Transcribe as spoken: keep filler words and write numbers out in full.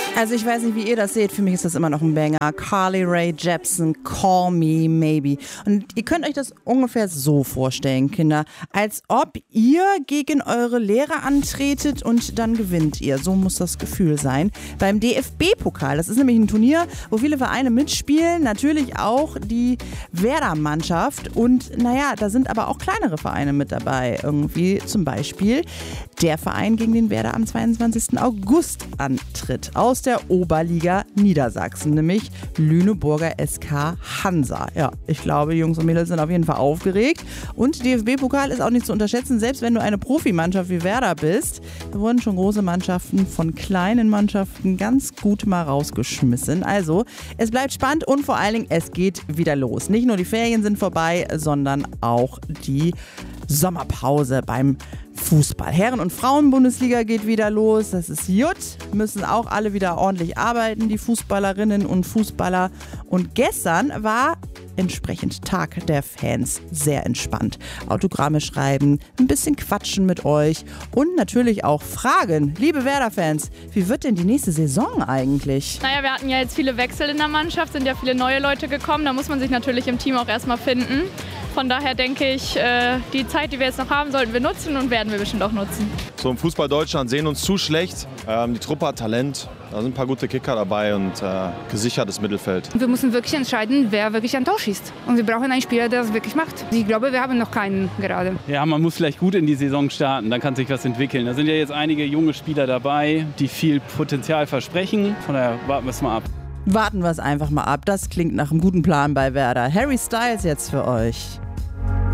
Also ich weiß nicht, wie ihr das seht, für mich ist das immer noch ein Banger. Carly Rae Jepsen, Call Me Maybe. Und ihr könnt euch das ungefähr so vorstellen, Kinder, als ob ihr gegen eure Lehrer antretet und dann gewinnt ihr. So muss das Gefühl sein. Beim D F B-Pokal, das ist nämlich ein Turnier, wo viele Vereine mitspielen, natürlich auch die Werder-Mannschaft. Und naja, da sind aber auch kleinere Vereine mit dabei. Irgendwie zum Beispiel der Verein, gegen den Werder am zweiundzwanzigsten August antritt. Aus der Oberliga Niedersachsen, nämlich Lüneburger S K Hansa. Ja, ich glaube, die Jungs und Mädels sind auf jeden Fall aufgeregt. Und D F B-Pokal ist auch nicht zu unterschätzen, selbst wenn du eine Profimannschaft wie Werder bist. Da wurden schon große Mannschaften von kleinen Mannschaften ganz gut mal rausgeschmissen. Also, es bleibt spannend und vor allen Dingen, es geht wieder los. Nicht nur die Ferien sind vorbei, sondern auch die Sommerpause beim Fußball. Herren- und Frauen-Bundesliga geht wieder los. Das ist gut. Müssen auch alle wieder ordentlich arbeiten, die Fußballerinnen und Fußballer. Und gestern war entsprechend Tag der Fans, sehr entspannt. Autogramme schreiben, ein bisschen quatschen mit euch und natürlich auch fragen. Liebe Werder-Fans, wie wird denn die nächste Saison eigentlich? Naja, wir hatten ja jetzt viele Wechsel in der Mannschaft, sind ja viele neue Leute gekommen. Da muss man sich natürlich im Team auch erstmal finden. Von daher denke ich, die Zeit, die wir jetzt noch haben, sollten wir nutzen und werden wir bestimmt auch nutzen. So im Fußball Deutschland sehen uns zu schlecht. Ähm, die Truppe hat Talent, da sind ein paar gute Kicker dabei und äh, gesichertes Mittelfeld. Wir müssen wirklich entscheiden, wer wirklich ein Tor schießt. Und wir brauchen einen Spieler, der das wirklich macht. Ich glaube, wir haben noch keinen gerade. Ja, man muss vielleicht gut in die Saison starten, dann kann sich was entwickeln. Da sind ja jetzt einige junge Spieler dabei, die viel Potenzial versprechen. Von daher warten wir es mal ab. Warten wir es einfach mal ab. Das klingt nach einem guten Plan bei Werder. Harry Styles jetzt für euch.